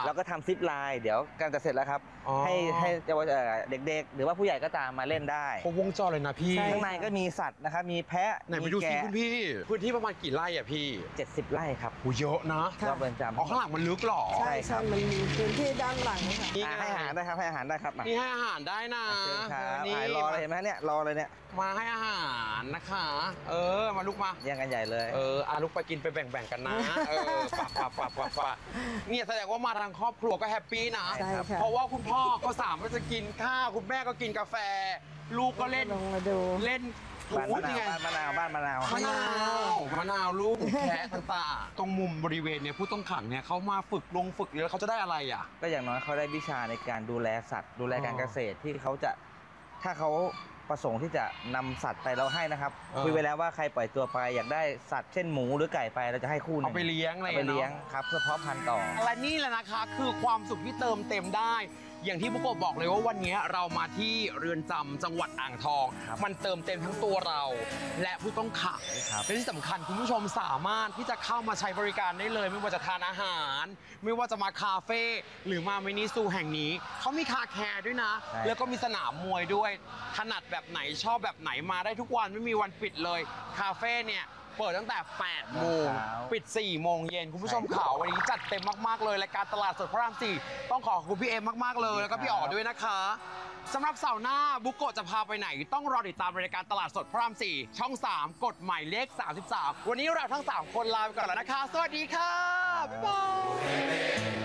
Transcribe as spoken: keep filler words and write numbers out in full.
แล้วก็ทำซิปไลน์เดี๋ยวการจะเสร็จแล้วครับให้ให้เยาวชนเด็กๆหรือว่าผู้ใหญ่ก็ตามมาเล่นได้ครบวงจรเลยนะพี่ข้างในก็มีสัตว์นะครับมีแพะไหนไปดูสิคุณพี่พื้นที่ประมาณกี่ไร่อ่ะพี่เจ็ดสิบไร่ครับโอ้เยอะนะรอบเรือนจำอ๋อข้างหลังมันลึกหรอใช่ครับมันมีพื้นที่ด้านหลังค่ะให้อาหารได้ครับให้อาหารได้ครับนี่ให้อาหารได้นะนี่รอเลยเห็นไหมเนี่ยรอเลยเนี่ยมาให้อาหารนะคะเออมาลูกมาแย่งกันใหญ่เลยเอออาลูกไปกินไปแบ่งๆกันนะเออปะปะปะปะปะเนี่ยแสดงว่ามาทางครอบครัวก็แฮปปี้นะเพราะว่าคุณพ่อก็สามารถจะกินข้าวคุณแม่ก็กินกาแฟลูกก็เล่นเล่นบ้านมะนาวบ้านมะนาวมะนาวมะนาวลูกแคะต่างๆตรงมุมบริเวณเนี่ยผู้ต้องขังเนี่ยเขามาฝึกลงฝึกแล้วเขาจะได้อะไรอ่ะก็อย่างน้อยเขาได้วิชาในการดูแลสัตว์ดูแลการเกษตรที่เขาจะถ้าเขาประสงค์ที่จะนำสัตว์ไปเราให้นะครับคุยไปแล้วว่าใครปล่อยตัวไปอยากได้สัตว์เช่นหมูหรือไก่ไปเราจะให้คู่นึงเอาไปเลี้ยงอะไรไปเลี้ยงครับเพื่อเพาะพันธุ์ต่อและนี่แหละนะคะคือความสุขที่เติมเต็มได้อย่างที่บุโกะบอกเลยว่าวันนี้เรามาที่เรือนจำจังหวัดอ่างทองมันเติมเต็มทั้งตัวเราและผู้ต้องขังและที่สำคัญคุณผู้ชมสามารถที่จะเข้ามาใช้บริการได้เลยไม่ว่าจะทานอาหารไม่ว่าจะมาคาเฟ่หรือมามินิซูแห่งนี้เขามีคาแคร์ด้วยนะแล้วก็มีสนามมวยด้วยถนัดแบบไหนชอบแบบไหนมาได้ทุกวันไม่มีวันปิดเลยคาเฟ่เนี่ยเปิดตั้งแต่แปดโมงปิดสี่โมงเย็นคุณผู้ชมข่าววันนี้จัดเต็มมากๆเลยรายการตลาดสดพระรามสี่ต้องขอขอบคุณพี่เอมมากๆเลยแล้วก็พี่อ๋อด้วยนะคะสำหรับเสาร์หน้าบุโกะจะพาไปไหนต้องรอติดตามรายการตลาดสดพระรามสี่ช่องสามกฎหมายเลขสามสิบสามวันนี้เราทั้งสามคนลาไปก่อนแล้วนะคะสวัสดีค่ะบ๊ายบาย